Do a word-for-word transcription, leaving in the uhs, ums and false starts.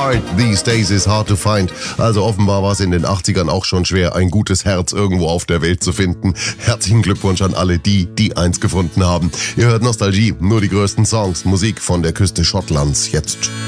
heart these days is hard to find. Also offenbar war es in den achtzigern auch schon schwer, ein gutes Herz irgendwo auf der Welt zu finden. Herzlichen Glückwunsch an alle die, die eins gefunden haben. Ihr hört Nostalgie, nur die größten Songs, Musik von der Küste Schottlands jetzt.